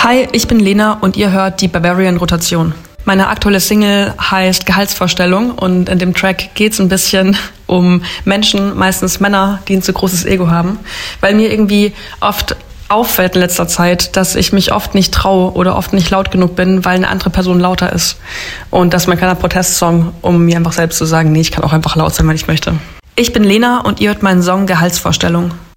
Hi, ich bin Lena und ihr hört die Barbarian Rotation. Meine aktuelle Single heißt Gehaltsvorstellung und in dem Track geht's ein bisschen um Menschen, meistens Männer, die ein zu großes Ego haben, weil mir irgendwie oft auffällt in letzter Zeit, dass ich mich oft nicht traue oder oft nicht laut genug bin, weil eine andere Person lauter ist. Und das ist mein kleiner Protestsong, um mir einfach selbst zu sagen, nee, ich kann auch einfach laut sein, wenn ich möchte. Ich bin Lena und ihr hört meinen Song Gehaltsvorstellung.